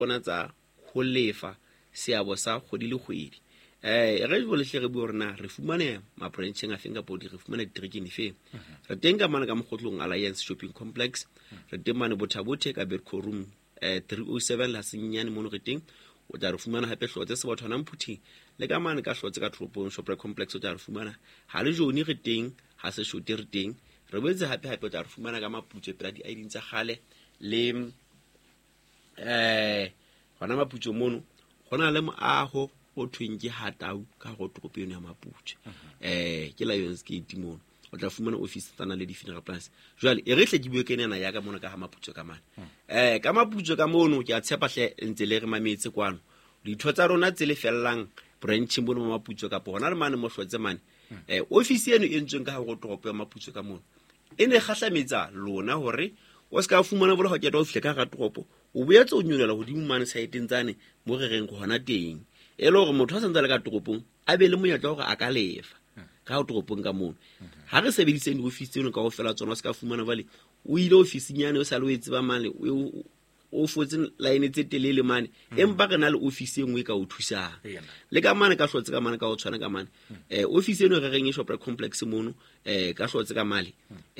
bona tsa ho lefa seabo sa kgwedi le kgwedi. Re jole hle re bua rena re fumane ma brancheng a fenga body re fumane ditrekeng fe. Re teng ka mana ka Mokgotlong Alliance Shopping Complex, re teng mane Bothabothe ka Bedco Room 307 la senyane mono re teng. O tla re fumana hape Hlotse se batho nang Phuthing le ka mane ka Hlotse ka Tropong Shopping Complex o tla re fumana ha le jone re teng ha se shote re teng. Re boetse hape o tla re fumana ka Maputswe pela di ID tsa gale le hona Maputswe mono gona le moaho o thweng ke Hatau ka go tropeng ya Maputswe ke Lions Gate mono o tla fumana office tsana le di funeral plans. Jwale e re hle ke bue kenana ya ka mona ka ha Maputswe ka mane ka Maputswe ka mono ke a tshepa hle ntse le re mametse kwano ditho tsa rona tse le fellang branch mono Maputswe ka bona le mane mo Hlotse mane office eno e ntsweng ka go tropo ya Maputswe ka mono e ne gahlametsa lona hore o ska fumana bola ho ke tlo file ka ga tropo o boetse o nyolela godimo mane site ntsane mo re reng go hona teng e le gore motho a sentse le ka tropong a be le monyetla gore a ka lefa ka go tropong ka mono ha re sebedise di office tseno ka go fela tsona o ska fumana bale o ile office nyane o sa le o etse ba mane o fotse line tse telele mane empa re na le office engwe ka o thusang le ka mane ka Hlotse ka mane ka o tshwana ka mane office eno re reng e Shoprite Complex mono ka Hlotse ka male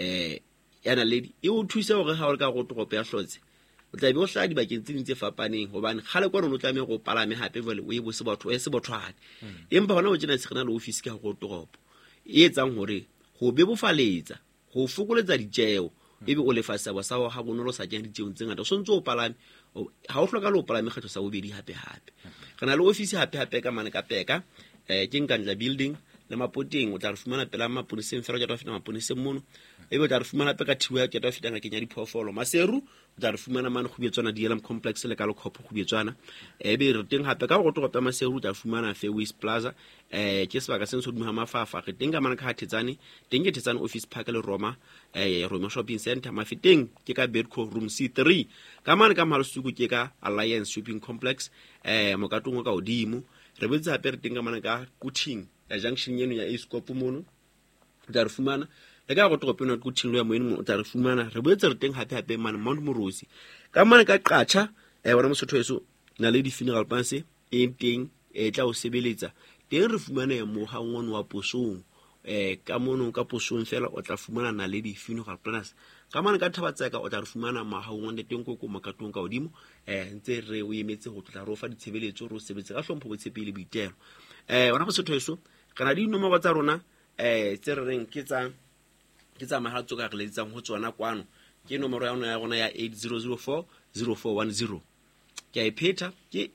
yana lady e o thusa gore ha o ka go tropo ya Hlotse o tla be o hla di bakeng tse dintse fapaneng hobane gale kwa rona o tla me go palame hape vele o e bose batho e se bothwane empa hona o tsena tsena le office ka go tropo e etsang hore go be bofaletsa go fokoletsa ditjeo ebe o lefa sabo sa ha bonolo sa keng ditjeo tse ngata so ntse o palame ha o hloka le o palame kgetho sa bobedi hape re na le office hape ka mane ka Peka ke Nkandla building le Mapoteng o tla re fumana pela Maponeseng fela o tla feta Maponeseng mono ebe o tla re fumana pe ka Thiwa ke tla feta nga kenya diphoofolo Maseru o tla re fumana mane go bietswana DLM complex le ka le Khopho go bietswana ebe re teng hape ka go tropa Maseru o tla fumana Fairways Plaza ke sebaka se nso duma mafafa re teng ka mana ka Hathetsane teng ke Thetsane office park le Roma Roma shopping center Mafeteng ke ka Bedco room C3 ka mana ka Malosuku ke ka Alliance Shopping Complex Mokatong ka Odimo re botsa hape re teng ka mana ka Kuthing ya junction yeno ya Escopo mono o tla re fumana le ka go tropena Kuthing lo ya moeno o tla re fumana re boetse re teng hape mane Mount Morosi ka mana ka Qacha bona Mosotho eso na le di funeral plans e teng e tla o sebeletsa teng re fumana mo ha ngwana wa Posong ka mono ka Posong fela o tla fumana na le di funeral plans ka mana ka Thabatseka o tla re fumana mahauwa le teng go Makatong ka Odimo ntse re o emetse go tla re o fa ditshebeletso re o sebetse ka hlompho botshepi le boitelo bona Mosotho eso kana di nomoro tsa rona tse re reng ke tsa mahatso ka re letsang ho tsona kwano ke nomoro ya rona ya 8004 0410 ke a ipheta ke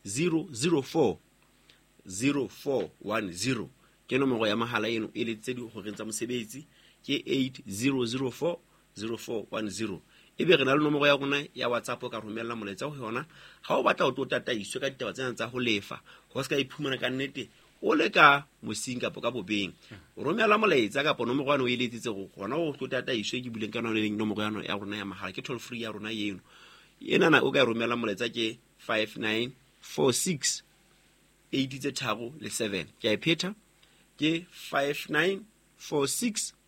8004 0410 ke nomoro ya mahala eno e letse di go rentsa mosebetsi ke 8004 0410 ebe re na le nomoro ya rona ya WhatsApp ka romella moletsa ho yona ha o batla o tataiswe ka ditaba tsena tsa ho lefa go ska iphumana ka nnete o le ka Mosing kapo ka Bobeng o romela molaetsa ka nomoro ya no e letsitse go gona o tataiswe ke buleng ka none nomoro ya rona ya mahala ke toll free ya rona yeno enana o ka romela moletsa ke 5946 83 ke a ipheta ke 5946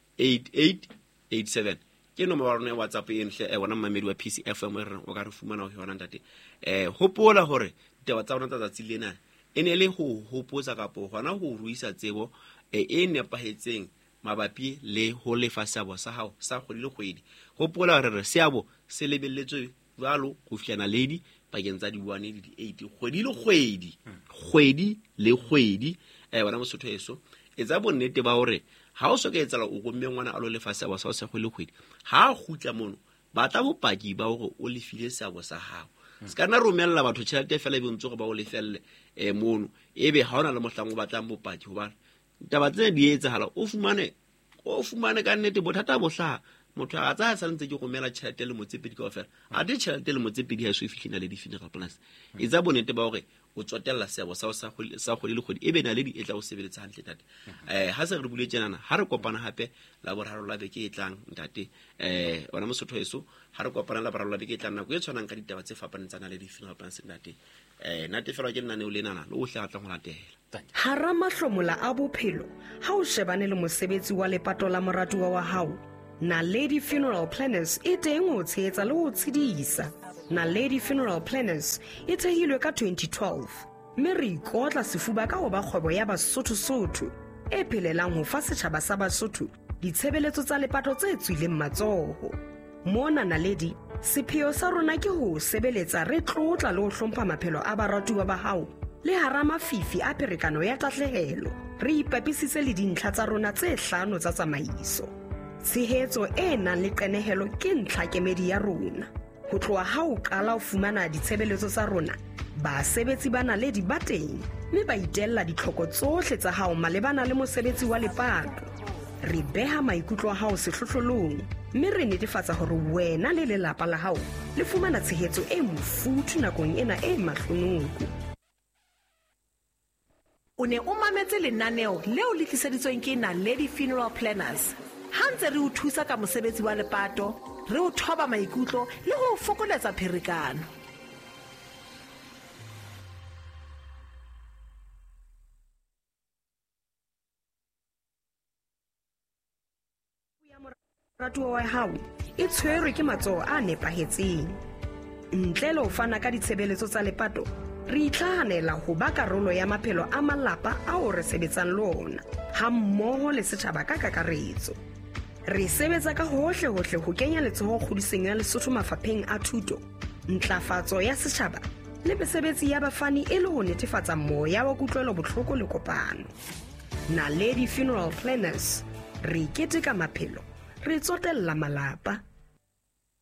8887 ke nomoro ya rona ya WhatsApp e nhle bona mamedi wa PCFM o ka re fumana ho yona ntate hopola hore ditaba tsa rona tsa tsatsi lena ene le ho hopotsa kapo hona ho ruisa tsebo e nepahetseng mabapi le ho lefa seabo sa hao sa kgwedi le kgwedi hopola hore seabo se lebelletswe jwalo go fiana ledi pakeng tsa di 1 le di 8 kgwedi le kgwedi bona Mosotho eso etsa bonnete ba hore ha o soka etsala o gomme ngwana a lo lefa seabo sa kgwedi le kgwedi ha khutla mono ba tla bopaki ba hore o lefile seabo sa hao ska na romella batho tšhelete fela be ntse go ba o lefelle mono ebe ha ona le mohlango batlang bopaki hobane taba tse di etsahala o fumane ka nnete bothata bohla motho a tsa sa ntse ke romela tšhelete le motsepedi ka ofela a di tšhelete le motsepedi ha se fihlina le di funeral plans e tsa bonete ba hore o tsotella seabo sa kgwedi le kgwedi ebe na le di etla o sebeletsa hantle tate ha se re bule tjenana ha re kopana hape la boraro la beke e tlang ntate ona Mosotho eso ha re kopana la boraro la beke e tlang nako e tshwanang ka ditaba tse fapaneng tsa le di funeral plans ntate nate fela ke nna ne o lenana le o hla tla go latela hara mahlomola a bophelo ha o shebane le mosebetsi wa lepato la moratuwa wa hao Naledi Funeral Planners e teng ho tshehetsa le ho tshedisa Naledi Funeral Planners e thehilwe ka 2012, mme re ikotla sefuba ka ho ba kgwebo ya Basotho-Sotho e phelelang ho fa setjhaba sa Basotho ditshebeletso tsa lepato tse tswileng matsoho. Mona Naledi, sepheo sa rona ke ho sebeletsa re tlotla le ho hlompha maphelo a baratuwa ba hao le hara mafifi a pherekano ya tahlehelo. Re ipapisitse le dintlha tsa rona tse 5 tsa tsamaiso. Tshehetso e nang le qenehelo ke ntlhakemedi ya rona. Ho tloha ha o qala ho fumana ditshebeletso tsa rona, basebetsi ba Naledi ba teng, mme ba itella ditlhoko tsohle tsa hao malebana le mosebetsi wa lepato. Re beha maikutlo a hao sehlohlolong, mme re netefatsa hore wena le lelapa la hao le fumana tshehetso e mofuthu nakong ena e mahlonoko. O ne o mametse lenaneo leo le tliseditsweng ke Naledi Funeral Planners. Ha ntse re o thusa ka mosebetsi wa lepato, re o thoba maikutlo le ho fokoletsa pherekano. Moratuwa wa hao e tshwerwe ke matsoho a nepahetseng. Ntle le ho fana ka ditshebeletso tsa lepato, re itlhahanela ho ba karolo ya maphelo a malapa ao re sebetsang le ona, ha mmoho le setjhaba ka kakaretso. Re sebetsa ka hohle ho kenya letsoho kgodiseng ya Lesotho mafapheng a thuto, ntlafatso ya setjhaba le mesebetsi ya bafani e le ho netefatsa moya wa kutlwelo bohloko le kopano. Naledi Funeral Planners, re keteka maphelo, re tsotella malapa.